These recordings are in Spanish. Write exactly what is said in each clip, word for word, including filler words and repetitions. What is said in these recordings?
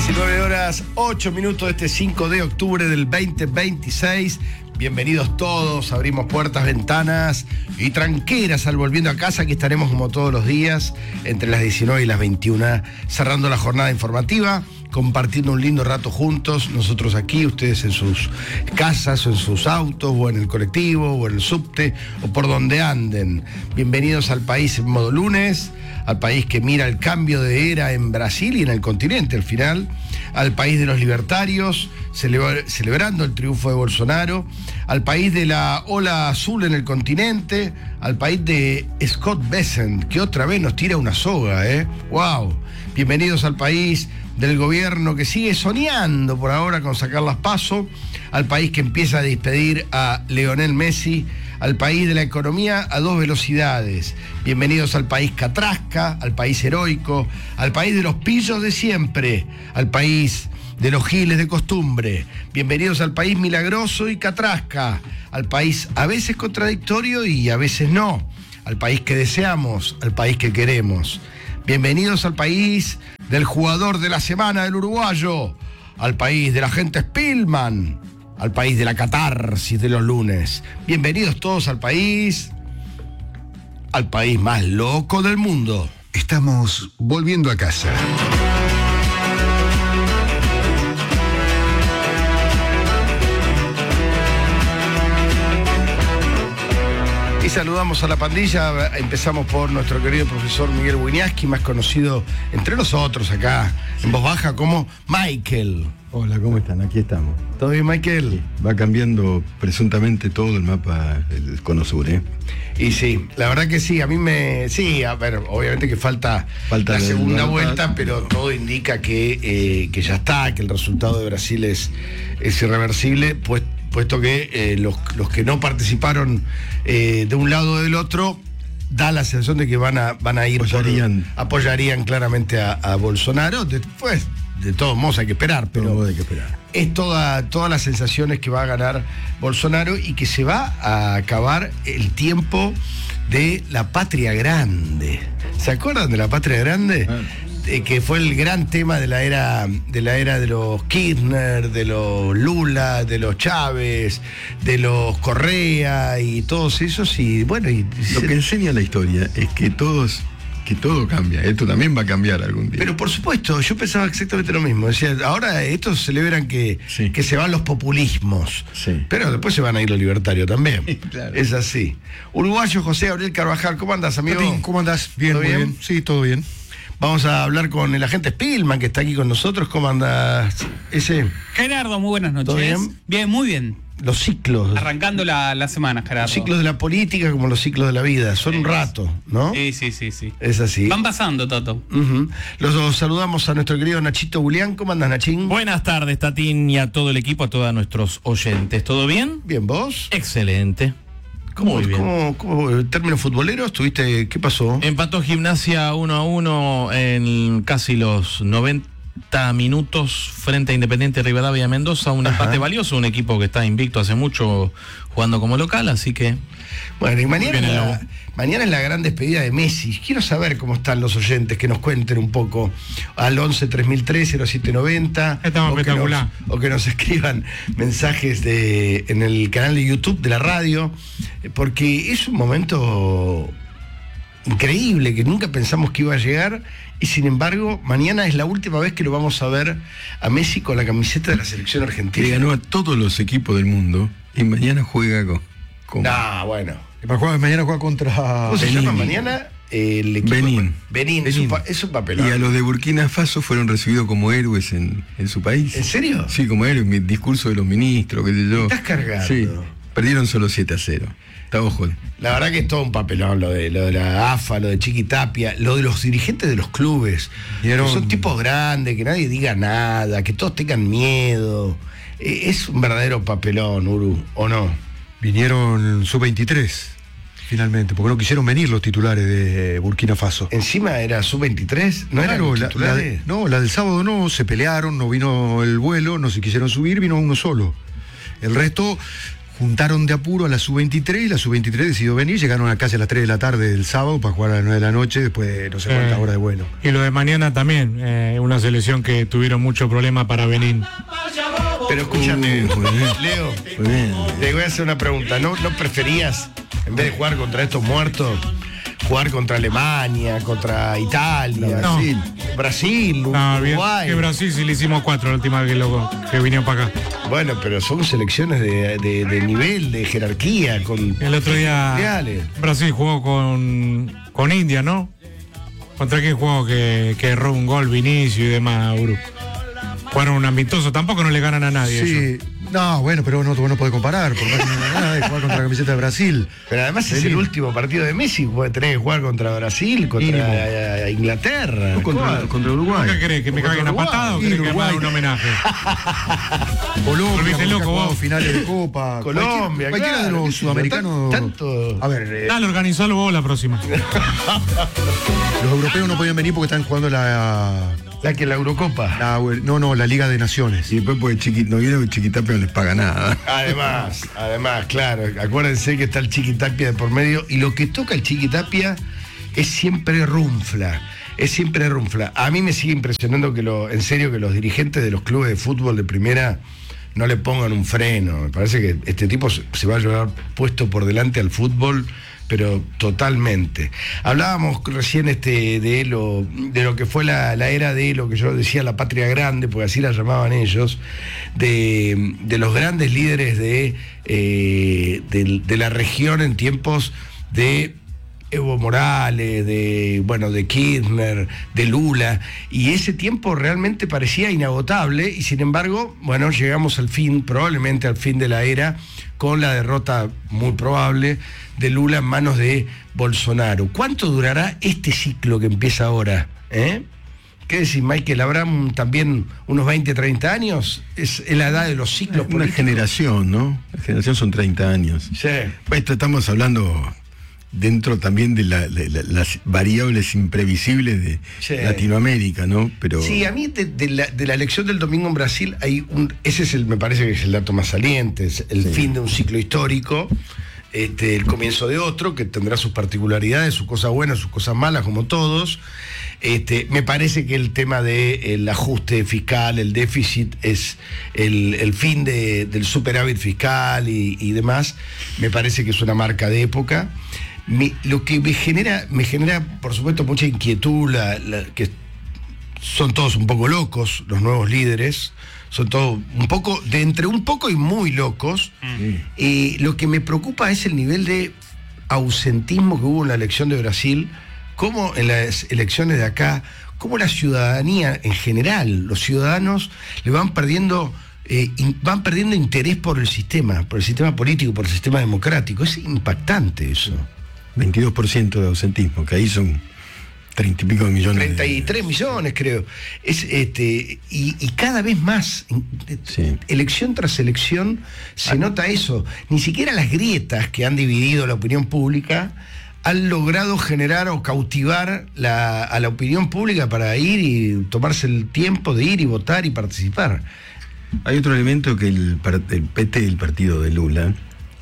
diecinueve horas, ocho minutos de este cinco de octubre del veinte veintiséis. Bienvenidos todos, abrimos puertas, ventanas y tranqueras al Volviendo a Casa. Aquí estaremos como todos los días, entre las diecinueve y las veintiuna, cerrando la jornada informativa, compartiendo un lindo rato juntos, nosotros aquí, ustedes en sus casas, o en sus autos, o en el colectivo, o en el subte, o por donde anden. Bienvenidos al país en modo lunes, al país que mira el cambio de era en Brasil y en el continente al final, al país de los libertarios, celebra- celebrando el triunfo de Bolsonaro, al país de la ola azul en el continente, al país de Scott Bessent, que otra vez nos tira una soga, ¿eh? ¡Wow! Bienvenidos al país del gobierno que sigue soñando por ahora con sacar las PASO, al país que empieza a despedir a Lionel Messi, al país de la economía a dos velocidades. Bienvenidos al país catrasca, al país heroico, al país de los pillos de siempre, al país de los giles de costumbre. Bienvenidos al país milagroso y catrasca, al país a veces contradictorio y a veces no, al país que deseamos, al país que queremos. Bienvenidos al país del jugador de la semana del uruguayo, al país de la gente Spillman, al país de la catarsis de los lunes. Bienvenidos todos al país, al país más loco del mundo. Estamos volviendo a casa. Y saludamos a la pandilla, empezamos por nuestro querido profesor Miguel Wieniawski, más conocido entre nosotros acá en voz baja como Michael. Hola, ¿cómo están? Aquí estamos. ¿Todo bien, Michael? Sí, va cambiando presuntamente todo el mapa del Cono Sur, ¿eh? Y sí, la verdad que sí, a mí me... Sí, a ver, obviamente que falta, Falta la la segunda libertad, vuelta, pero pero- todo indica que, eh, que ya está, que el resultado de Brasil es, es irreversible, pues, puesto que eh, los, los que no participaron eh, de un lado o del otro, da la sensación de que van a, van a ir... por- Apoyarían. apoyarían claramente a, a Bolsonaro. Después, de todos modos hay que esperar, pero... Pero hay que esperar. Es toda, todas las sensaciones que va a ganar Bolsonaro y que se va a acabar el tiempo de la patria grande. ¿Se acuerdan de la patria grande? Ah. Eh, que fue el gran tema de la era de la era de los Kirchner, de los Lula, de los Chávez, de los Correa y todos esos. Y bueno, y, Lo que enseña la historia es que todos, que todo cambia. Esto también va a cambiar algún día. pero por supuesto, yo pensaba exactamente lo mismo. Decía, ahora estos celebran que, Sí. que se van los populismos, Sí. pero después se van a ir los libertarios también. Claro. Es así. Uruguayo José Gabriel Carvajal, ¿cómo andas, amigo? Tatín, ¿cómo andás? Bien, ¿Todo muy bien? bien. Sí, todo bien. Vamos a hablar con el agente Spillman, que está aquí con nosotros. ¿Cómo andas? Ese, Gerardo, muy buenas noches. ¿Todo bien? Bien, muy bien. los ciclos. Arrancando la, la semana, Gerardo. Los ciclos de la política como los ciclos de la vida. Son un rato, ¿no? Sí, sí, sí, sí. Es así. Van pasando, Toto. Ujú. Los saludamos a nuestro querido Nachito Julián. ¿Cómo andas, Nachín? Buenas tardes, Tatín, y a todo el equipo, a todos nuestros oyentes. ¿Todo bien? Bien, ¿vos? Excelente. ¿Cómo, Muy bien. cómo, cómo, en términos futboleros, tuviste, qué pasó? Empató Gimnasia uno a uno en casi los noventa minutos frente a Independiente Rivadavia Mendoza. Un Ajá. empate valioso, un equipo que está invicto hace mucho jugando como local, así que... Bueno, y mañana, bien es el la, lobo. mañana es la gran despedida de Messi. Quiero saber cómo están los oyentes, que nos cuenten un poco al once tres mil tres cero siete noventa. Estamos o que espectacular. nos- O que nos escriban mensajes de, en el canal de YouTube de la radio, eh, porque es un momento increíble que nunca pensamos que iba a llegar y sin embargo mañana es la última vez que lo vamos a ver a Messi con la camiseta de la selección Que argentina. ganó a todos los equipos del mundo y mañana juega con... con Ah, bueno. Y para jugar- mañana juega contra ¿Cómo se Benín. llama mañana? El equipo Benín. Benín, Es, un pa- es un papelón. y a los de Burkina Faso fueron recibidos como héroes en, en su país. ¿En serio? Sí, como héroes, mi discurso de los ministros, qué sé yo. Estás cargando. Sí, perdieron solo siete a cero. Está ojo. La verdad que es todo un papelón lo de, lo de la A F A, lo de Chiquitapia, lo de los dirigentes de los clubes. Vieron- Que son tipos grandes, que nadie diga nada, que todos tengan miedo. Eh, Es un verdadero papelón, Uru, ¿o no? Vinieron sub veintitrés, finalmente, porque no quisieron venir los titulares de Burkina Faso. Encima era sub veintitrés, ¿no eran Claro, los la, la titulares? de- no, la del sábado no, se pelearon, no vino el vuelo, no se quisieron subir, vino uno solo. El resto juntaron de apuro a la sub veintitrés y la sub veintitrés decidió venir, llegaron a casi a las tres de la tarde del sábado para jugar a las nueve de la noche después de no sé cuántas Eh, horas de vuelo. Y lo de mañana también, eh, una selección que tuvieron mucho problema para venir. Pero escúchame, Uh, muy bien. Leo, Muy bien. te voy a hacer una pregunta. ¿No, ¿No preferías, en vez de jugar contra estos muertos, jugar contra Alemania, contra Italia, No. Brasil, Brasil, Ah, bien, Uruguay? que Brasil sí le hicimos cuatro la última vez que, lo, que vinieron para acá. Bueno, pero son selecciones de, de- de nivel, de jerarquía, con El otro día mundiales. Brasil jugó con, con India, ¿no? ¿Contra quién jugó que, que erró un gol Vinicio y demás, Uru? Jugaron un amistoso, tampoco no le ganan a nadie. ellos. Sí, no, bueno, pero no, vos no podés comparar, por más que no nada de jugar contra la camiseta de Brasil. Pero además es el Delino. último partido de Messi, puede tener que jugar contra Brasil, contra Mínimo. eh, Inglaterra. No, contra, ¿Cuál? contra Uruguay. ¿Qué querés? ¿Que me Contra caguen a Uruguay. patada o Sí, querés que me Uruguay. haga un homenaje? Colombia, Volviste porque loco, ha jugado vos. finales de Copa. Colombia, cualquiera, cualquiera claro, de qué los sé yo, sudamericanos. tan- tanto- A ver, eh, Dale, organizalo vos la próxima. los europeos no podían venir porque están jugando la, La que la Eurocopa. la- no, no, la Liga de Naciones. Y después porque Chiqui, no viene porque Chiquitapia no les paga nada. Además, además, claro, acuérdense que está el Chiquitapia de por medio y lo que toca el Chiquitapia es siempre runfla, es siempre runfla. A mí me sigue impresionando que lo, en serio, que los dirigentes de los clubes de fútbol de primera no le pongan un freno. Me parece que este tipo se, se va a llevar puesto por delante al fútbol, pero totalmente. Hablábamos recién este, de lo, de lo que fue la, la era de lo que yo decía la patria grande, porque así la llamaban ellos, de, de los grandes líderes de, eh, de, de la región en tiempos de Evo Morales, de, bueno, de Kirchner, de Lula, y ese tiempo realmente parecía inagotable, y sin embargo, bueno, llegamos al fin, probablemente al fin de la era, con la derrota muy probable de Lula en manos de Bolsonaro. ¿Cuánto durará este ciclo que empieza ahora? ¿Eh? ¿Qué decís, Michael? ¿Habrá un- también unos veinte, treinta años? Es, es la edad de los ciclos Una políticos. generación, ¿no? La generación son treinta años. Sí. Esto estamos hablando dentro también de la- de la- las variables imprevisibles de Sí. Latinoamérica, ¿no? Pero Sí, a mí de, de la, de la elección del domingo en Brasil hay un, ese es el, me parece que es el dato más saliente, es el Sí. fin de un ciclo histórico, este, el comienzo de otro, que tendrá sus particularidades, sus cosas buenas, sus cosas malas, como todos. Este, me parece que el tema del ajuste fiscal, el déficit, es el, el fin de- del superávit fiscal y, y demás, me parece que es una marca de época. Me- lo que me genera, me genera, por supuesto, mucha inquietud, la, la- que son todos un poco locos, los nuevos líderes, son todos un poco, de entre un poco y muy locos. Y lo que me preocupa es el nivel de ausentismo que hubo en la elección de Brasil, como en las elecciones de acá, como la ciudadanía en general, los ciudadanos le van perdiendo, eh, in- van perdiendo interés por el sistema, por el sistema político, por el sistema democrático. Es impactante eso. veintidós por ciento de ausentismo, que ahí son treinta y pico de millones. treinta y tres millones, creo. Es, este, y, y cada vez más, en- Sí. elección tras elección, se nota eso. Ni siquiera las grietas que han dividido la opinión pública han logrado generar o cautivar la- a la opinión pública para ir y tomarse el tiempo de ir y votar y participar. Hay otro elemento que el, par- el P T, el partido de Lula,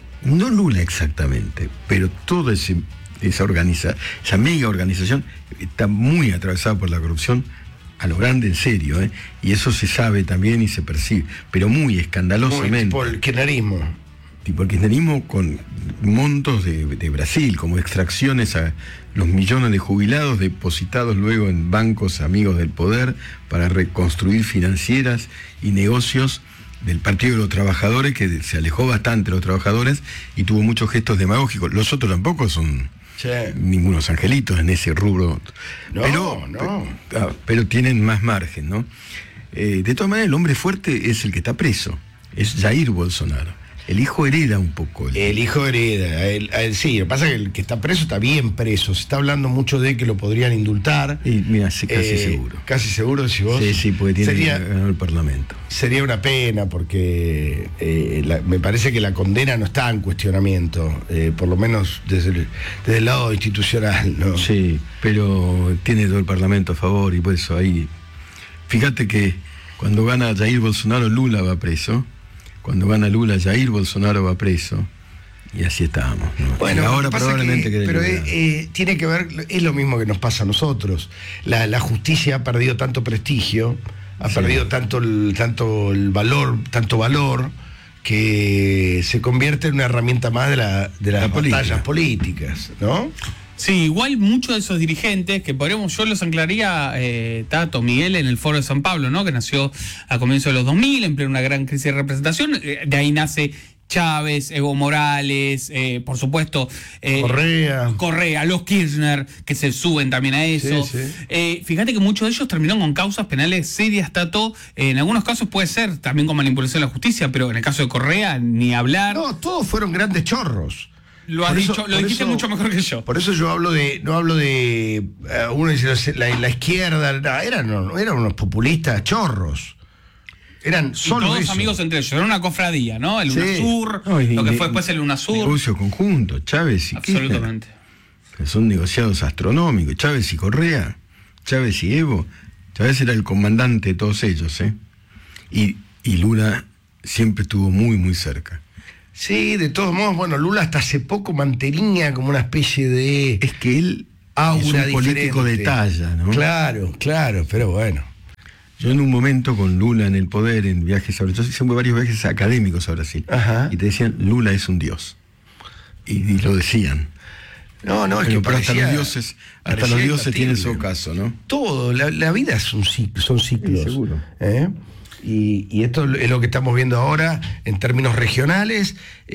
no Lula exactamente, pero toda ese, esa organiza, esa mega organización está muy atravesada por la corrupción a lo grande, en serio, ¿eh? Y eso se sabe también y se percibe, pero muy Muy escandalosamente. tipo el kirchnerismo. Tipo el kirchnerismo con montos de, de Brasil, como extracciones a los millones de jubilados depositados luego en bancos amigos del poder para reconstruir financieras y negocios del Partido de los Trabajadores, que se alejó bastante de los trabajadores y tuvo muchos gestos demagógicos. Los otros tampoco son Sí. ningunos angelitos en ese rubro. No, pero, no. pe- ah, pero tienen más margen, ¿no? Eh, de todas maneras, el hombre fuerte es el que está preso, es Jair Bolsonaro. El hijo hereda un poco. El, El hijo hereda, a él, a él sí, lo que pasa es que el que está preso está bien preso, se está hablando mucho de que lo podrían indultar. y mira, sí, casi Eh, seguro. Casi seguro, si vos. Sí, sí, porque tiene sería, ganado el Parlamento. sería una pena porque eh, la- me parece que la condena no está en cuestionamiento, eh, por lo menos desde el, desde el lado institucional, ¿no? Sí, pero tiene todo el Parlamento a favor y por eso ahí. Fíjate que cuando gana Jair Bolsonaro, Lula va preso. cuando gana Lula, Jair Bolsonaro va preso. Y así estábamos, ¿no? Bueno, y ahora pasa probablemente que, quede pero liberado. eh, eh, tiene que ver, es lo mismo que nos pasa a nosotros. La, la justicia ha perdido tanto prestigio, ha Sí. perdido tanto el, tanto el valor, tanto valor, que se convierte en una herramienta más de, la, de las La política. batallas políticas, ¿no? Sí, igual muchos de esos dirigentes, que podríamos, yo los anclaría, eh, Tato, Miguel, en el Foro de San Pablo, ¿no? Que nació a comienzos de los dos mil, en plena una gran crisis de representación. Eh, de ahí nace Chávez, Evo Morales, eh, por supuesto, eh, Correa. Correa, los Kirchner, que se suben también a eso. Sí, sí. Eh, fíjate que muchos de ellos terminaron con causas penales serias, Tato. Eh, en algunos casos puede ser también con manipulación de la justicia, pero en el caso de Correa, ni hablar. No, todos fueron grandes chorros. Lo has Por eso- dicho, lo por dijiste eso- mucho mejor que yo. Por eso yo hablo de, no hablo de, eh, uno dice la, la izquierda, no, eran, no, eran unos populistas chorros. Eran Y solo todos eso. amigos entre ellos, era una cofradía, ¿no? El Sí. UNASUR, No, y lo que ne- fue después el UNASUR. Negocio conjunto, Chávez y Absolutamente. Kirchner, que son negociados astronómicos. Chávez y Correa, Chávez y Evo. Chávez era el comandante de todos ellos, ¿eh? Y, y Lula siempre estuvo muy, muy cerca. Sí, de todos modos, bueno, Lula hasta hace poco mantenía como una especie de Es que él aura es un político diferente. de talla, ¿no? Claro, claro, pero bueno. Yo en un momento con Lula en el poder, en viajes a Brasil, yo hice varios viajes académicos a Brasil, Ajá. y te decían, Lula es un dios. Y, y lo decían. No, no, es Pero, que pero hasta parecía- los dioses, hasta parecía los dioses tienen su imbatible. ocaso, ¿no? Todo, la, la vida es un ciclo, son ciclos. Sí, seguro. ¿eh? Y, y esto es lo que estamos viendo ahora en términos regionales,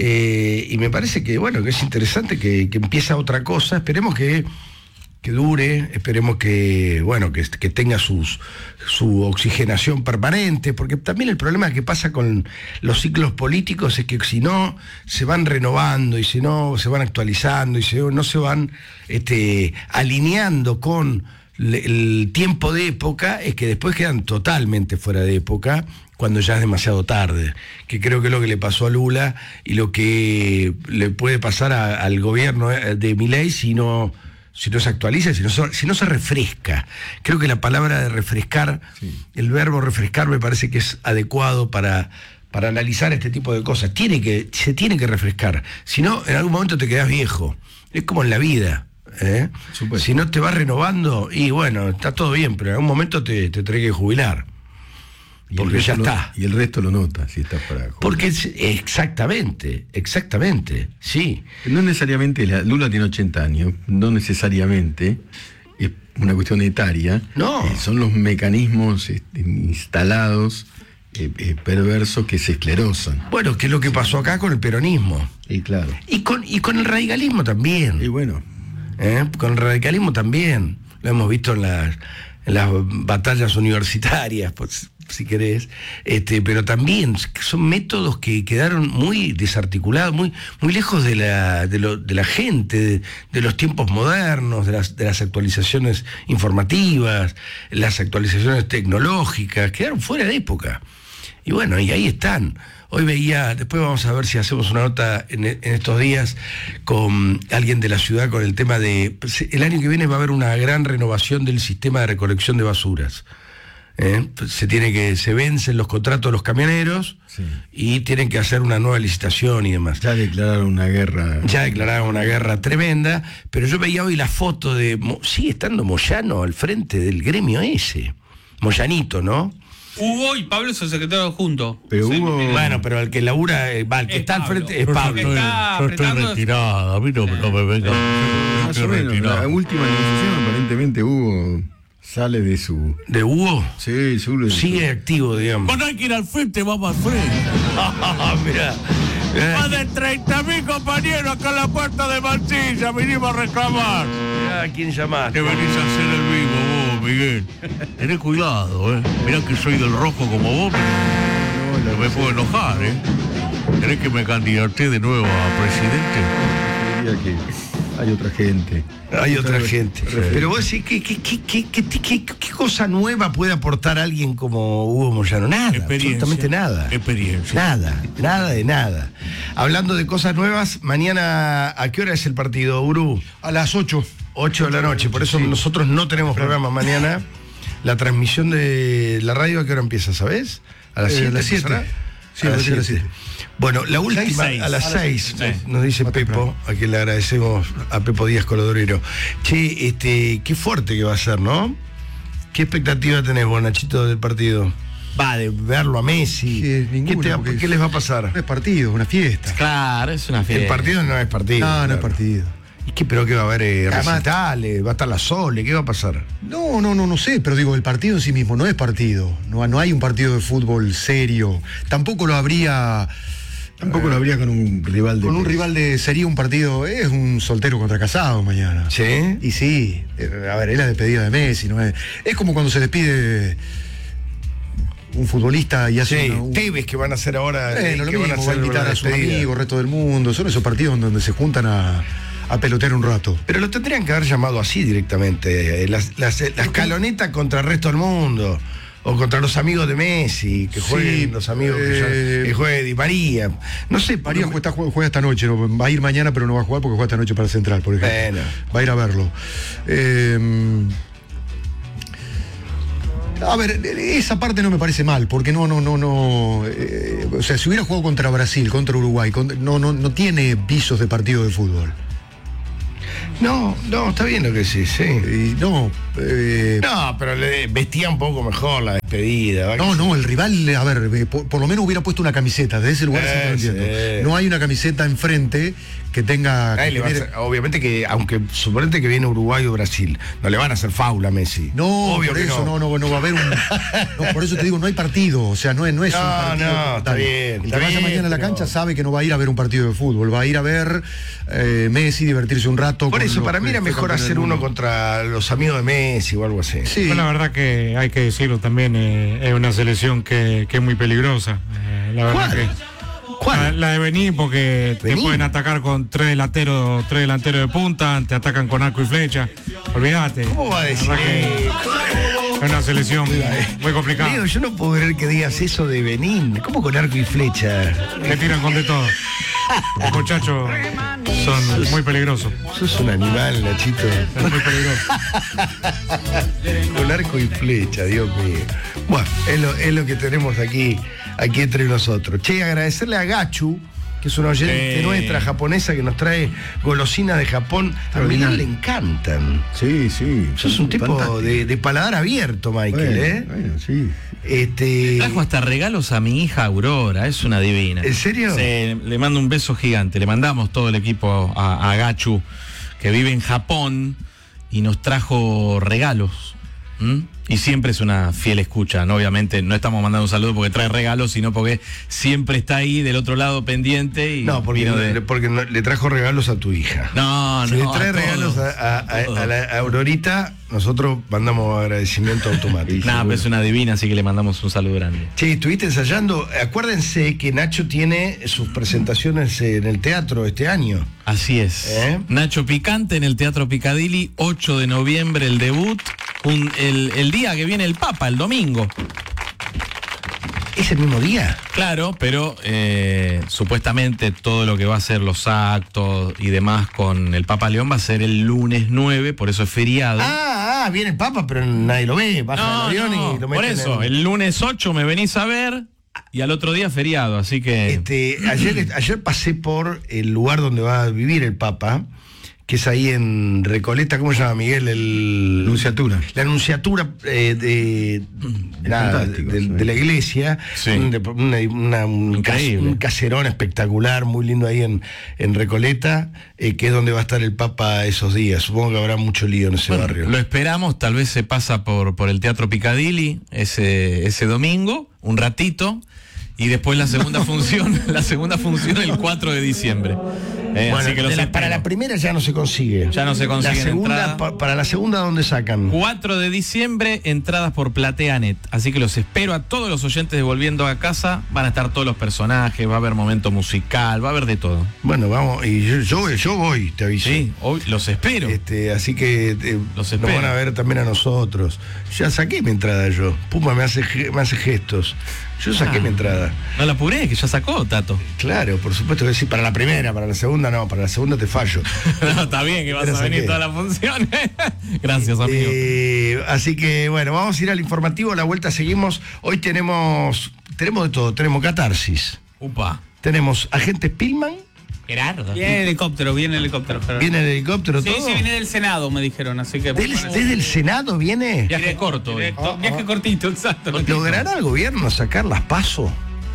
eh, y me parece que, bueno, que es interesante que, que empieza otra cosa. Esperemos que, que dure, esperemos que, bueno, que, que tenga sus, su oxigenación permanente, porque también el problema que pasa con los ciclos políticos es que si no se van renovando y si no se van actualizando y si no se van este, alineando con le- el tiempo de época, es que después quedan totalmente fuera de época cuando ya es demasiado tarde, que creo que es lo que le pasó a Lula y lo que le puede pasar a- al gobierno de Milei si no, si no se actualiza, si no, se- si no se refresca. Creo que la palabra de refrescar, el verbo refrescar me parece que es adecuado para, para analizar este tipo de cosas. Tiene que, se tiene que refrescar, si no en algún momento te quedás viejo. Es como en la vida. ¿eh? Supuesto. Si no te vas renovando, y bueno, está todo bien, pero en algún momento te, te tenés que jubilar. Y el Porque resto ya lo- está. Y el resto lo nota, si estás para jugar. Porque es- exactamente, exactamente, sí. No necesariamente, la- Lula tiene ochenta años, no necesariamente es una cuestión etaria. No. Eh, son los mecanismos este, instalados, eh, eh, perversos, que se esclerosan. Bueno, que es lo que pasó acá con el peronismo. Y claro. Y con, y con el radicalismo también. Y bueno, ¿eh? Con el radicalismo también. Lo hemos visto en las, en las batallas universitarias, pues, si querés. Este, pero también son métodos que quedaron muy desarticulados, muy, muy lejos de la, de, lo- de la gente, de, de los tiempos modernos, de las, de las actualizaciones informativas, las actualizaciones tecnológicas. Quedaron fuera de época. Y bueno, y ahí están. Hoy veía, después vamos a ver si hacemos una nota en, en estos días con alguien de la ciudad con el tema de... El año que viene va a haber una gran renovación del sistema de recolección de basuras. ¿eh? Se tiene que, se vencen los contratos de los camioneros Sí. y tienen que hacer una nueva licitación y demás. ya declararon una guerra. Ya declararon una guerra tremenda, pero yo veía hoy la foto de... Mo- Sigue estando Moyano al frente del gremio ese. Moyanito, ¿no? Hugo y Pablo son secretarios juntos. Pero Sí, Hugo- me- Bueno, pero el que labura, eh, va, el que Es está al Pablo. frente es Yo Pablo. estoy- está yo estoy apretando- retirado, a mí no, no me venga. Más o menos, la última negociación aparentemente Hugo sale de su... ¿De Hugo? Sí, seguro. Sigue activo, digamos. Bueno, hay que ir al frente, vamos al frente. Mirá. Más de treinta mil compañeros acá en la puerta de Mansilla, vinimos a reclamar. Mirá a quién llamaste. Te venís a hacer el vivo vos, Miguel. Tenés cuidado, ¿eh? Mirá que soy del rojo como vos, pero no me puedo enojar, ¿eh? ¿Querés que me candidate de nuevo a presidente? Diría que hay otra gente. Hay otra gente. Pero vos decís, ¿qué, qué, qué, qué, qué, qué- qué cosa nueva puede aportar alguien como Hugo Moyano? Nada, Experiencia. absolutamente nada. Experiencia. Nada, nada de nada. Hablando de cosas nuevas, mañana, ¿a qué hora es el partido, Uru? A las ocho. ocho de la noche, por eso nosotros no tenemos programa mañana. La transmisión de la radio, ¿a qué hora empieza, sabes? A las Eh, siete. a las siete. empezará. Sí, a me las parece que a las siete. siete. Bueno, la última, seis. a las seis, Sí. nos dice Más Pepo, a quien le agradecemos a Pepo Díaz Colodorero. Che, este, qué fuerte que va a ser, ¿no? ¿Qué expectativa tenés vos, Nachito, del partido? Va, de verlo a Messi. Sí, ¿Qué, ninguna, te va- porque ¿Qué les va a pasar? No es partido, es una fiesta. Claro, es una fiesta. El partido no es partido. No, no claro. es partido. ¿Y qué, pero qué va a haber? Eh, Además- recitales, va a estar la Sole, ¿qué va a pasar? No, no, no, no sé, pero digo, el partido en sí mismo no es partido. No, no hay un partido de fútbol serio. Tampoco lo habría. Tampoco lo habría con un rival de. Con un rival de. Sería un partido. Es un soltero contra casado mañana. ¿Sí? Y sí, eh, a ver, es la despedida de Messi, ¿no es? Es como cuando se despide un futbolista y hace Sí, una- un- Tevez que van a hacer ahora. Bueno, lo que van a mismo, va a hacer invitar la a sus despedida. amigos, resto del mundo. Son esos partidos donde se juntan a, a pelotear un rato. Pero lo tendrían que haber llamado así directamente. eh, Las, las, la escaloneta contra el resto del mundo. O contra los amigos de Messi, que jueguen Sí, los amigos que, ya- eh, que juegue Di María. No sé, María porque- juega, juega esta noche, no, va a ir mañana, pero no va a jugar porque juega esta noche para Central, por ejemplo. Bueno. Va a ir a verlo. Eh, a ver, esa parte no me parece mal, porque no, no, no, no. eh, o sea, si hubiera jugado contra Brasil, contra Uruguay, contra- no, no, no tiene visos de partido de fútbol. No, no, está bien lo que sí, sí. Y no, eh, No, pero le vestía un poco mejor la despedida. ¿va? No, no, el rival, a ver, eh, por, por lo menos hubiera puesto una camiseta, de ese lugar sí Eh, lo entiendo. sí. No hay una camiseta enfrente que tenga. Ay, que le va a genere- hacer- obviamente que, aunque suponete que viene Uruguay o Brasil, no le van a hacer faula a Messi. No, obvio por que eso no. no. No, no, va a haber un. No, por eso te digo, no hay partido. O sea, no es, no es No, un partido. no, como está tal. bien, El está que vaya bien, mañana a la pero- cancha sabe que no va a ir a ver un partido de fútbol, va a ir a ver eh, Messi, divertirse un rato. Por con eso, los para mí que era fue mejor campeón del hacer uno mundo. contra los amigos de Messi o algo así. Sí. Pues la verdad que hay que decirlo también, eh, es una selección que, que es muy peligrosa. Eh, la verdad ¿Cuál? que. ¿Cuál? La, la de Benín, porque Benín. te pueden atacar con tres delanteros, tres delanteros de punta, te atacan con arco y flecha. Olvídate. ¿Cómo va a decir? La verdad que es una selección muy complicada. Digo, yo no puedo creer que digas eso de Benín. ¿Cómo con arco y flecha? Le tiran con de todo. Los muchachos son muy peligrosos. Sos un animal, Nachito. Son muy peligrosos. Con arco y flecha, Dios mío. Bueno, es lo, es lo que tenemos aquí, aquí entre nosotros. Che, agradecerle a Gachu, que es una oyente Eh. nuestra japonesa que nos trae golosinas de Japón. A Miguel le encantan. Sí, sí. Sos un tipo fantástico. de, de paladar abierto, Michael, Bueno, ¿eh? bueno, sí. Este. Trajo hasta regalos a mi hija Aurora, es una divina. ¿En serio? Sí, le mando un beso gigante. Le mandamos todo el equipo a, a Gachu, que vive en Japón y nos trajo regalos. ¿Mm? Y siempre es una fiel escucha, ¿no? Obviamente no estamos mandando un saludo porque trae regalos, sino porque siempre está ahí del otro lado pendiente. Y No, porque, vino de- le, porque no- le trajo regalos a tu hija. No, Si no. le trae a todos, regalos a, a- a- a todos. a la a Aurorita, nosotros mandamos agradecimiento automático. Nah, pero es una divina, así que le mandamos un saludo grande. Che, estuviste ensayando. Acuérdense que Nacho tiene sus presentaciones en el teatro este año. Así es. ¿Eh? Nacho Picante en el Teatro Picadilly, ocho de noviembre el debut, un- el, el día que viene el Papa, el domingo. ¿Es el mismo día? Claro, pero eh, supuestamente todo lo que va a ser los actos y demás con el Papa León va a ser el lunes nueve, por eso es feriado. Ah, ah, viene el Papa, pero nadie lo ve. Baja no, del avión no, y lo por meten eso, en- el lunes ocho me venís a ver y al otro día feriado, así que... Este, ayer, ayer pasé por el lugar donde va a vivir el Papa, que es ahí en Recoleta, ¿cómo se llama, Miguel? El, Anunciatura. La anunciatura eh, de, nada, fantástico, de, sí. de la iglesia. Sí. Un, de- una- una- un, cas- Increíble. un caserón espectacular, muy lindo ahí en, en Recoleta, eh, que es donde va a estar el Papa esos días. Supongo que habrá mucho lío en ese Bueno, barrio. lo esperamos, tal vez se pasa por, por el Teatro Picadilly ese, ese domingo, un ratito, y después la segunda función, la segunda función el cuatro de diciembre. Eh, Bueno, así que los de la- espero. para la primera ya no se consigue. Ya no se consigue La segunda, entrada. pa- para la segunda, ¿dónde sacan? cuatro de diciembre, entradas por PlateaNet. Así que los espero a todos los oyentes de Volviendo a Casa. Van a estar todos los personajes, va a haber momento musical, va a haber de todo. Bueno, vamos, y yo, yo, yo voy, te aviso. Sí, hoy los espero. Este, así que eh, Los nos espero. van a ver también a nosotros. Ya saqué mi entrada yo. Puma me hace, ge- me hace gestos. Yo saqué Ah. mi entrada. No la apuré, que ya sacó, Tato. Claro, por supuesto que sí, para la primera, para la segunda segunda no, para la segunda te fallo. No, está bien que vas Pero a venir saqué. todas las funciones. Gracias, amigo. Eh, así que bueno, vamos a ir al informativo, a la vuelta seguimos. Hoy tenemos, tenemos de todo, tenemos catarsis, Upa. tenemos agente Spillman, Gerardo. Viene el helicóptero, viene el helicóptero. pero- viene el helicóptero, Sí, todo. sí, viene del Senado, me dijeron, así que... Del- desde el Senado viene. Viaje corto. hoy. Directo, viaje cortito, exacto. ¿Logrará el gobierno sacar las PASO?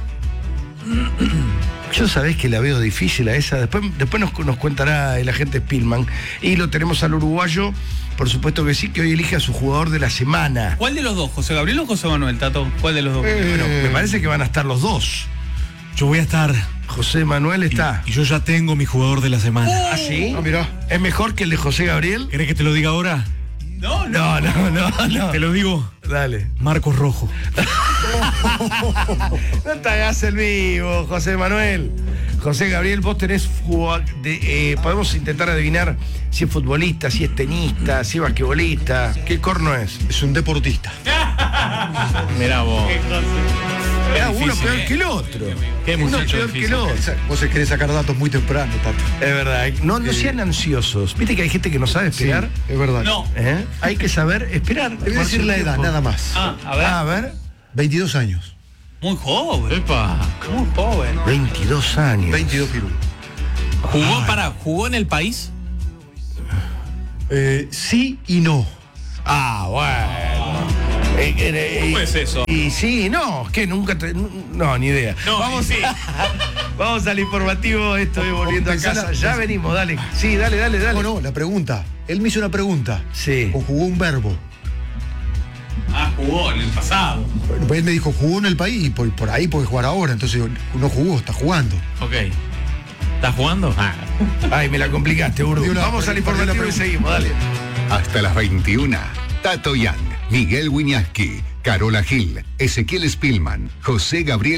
Yo sabés que la veo difícil a esa. Después, después nos, nos contará el agente Spillman. Y lo tenemos al uruguayo, por supuesto que sí, que hoy elige a su jugador de la semana. ¿Cuál de los dos, José Gabriel o José Manuel, Tato? ¿Cuál de los dos? Bueno, me parece que van a estar los dos. Yo voy a estar. José Manuel está. Y yo ya tengo mi jugador de la semana. ¿Ah, sí? Ah, mirá. ¿Es mejor que el de José Gabriel? ¿Querés que te lo diga ahora? No, no. No, no, no, no. Te lo digo. Dale. Marcos Rojo. No te hagas el vivo, José Manuel. José Gabriel, vos tenés jugado de, eh, podemos intentar adivinar si es futbolista, si es tenista, si es basquetbolista. ¿Qué corno es? Es un deportista. Mirá vos. Era uno difícil, peor eh. que el otro. Qué uno muchacho peor que difícil. el otro. Vos querés sacar datos muy temprano, Tato. Es verdad. No, no sean ansiosos. Viste que hay gente que no sabe Sí, esperar. es verdad. No. ¿Eh? Hay que saber esperar. Te voy a decir la edad, nada más. Ah, a ver. A ver. veintidós años. Muy joven, Epa. muy joven. veintidós años. veintidós pirulos. ¿Jugó para, jugó en el país? Eh, sí y no. Ah, bueno. Eh, eh, eh, ¿Cómo es eso? Y sí, no, que nunca. te- no, ni idea. No, vamos, sí. vamos al informativo. Estoy volviendo a pensá casa. la- Ya venimos, dale. Sí, dale, dale, dale. No, no, la pregunta. Él me hizo una pregunta. Sí. Conjugó un verbo. Ah, jugó en el pasado. Bueno, él me dijo, jugó en el país y por, por ahí puede jugar ahora. Entonces no jugó, está jugando. Ok. ¿Estás jugando? Ah. Ay, me la complicaste, Uru. Di una- Vamos al perdí la informativo y pregunta. seguimos, dale. Hasta las veintiuna. Tato Yang, Miguel Wiñaski, Carola Gil, Ezequiel Spillman, José Gabriel